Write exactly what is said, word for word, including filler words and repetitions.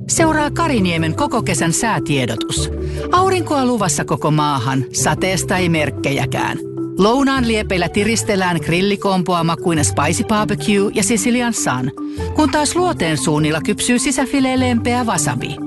Seuraa Kariniemen koko kesän säätiedotus. Aurinkoa luvassa koko maahan, sateesta ei merkkejäkään. Lounaan liepeillä tiristellään grillikompoa makuina Spicy Barbecue ja Sicilian Sun, kun taas luoteen suunnilla kypsyy sisäfileen lempeä wasabi.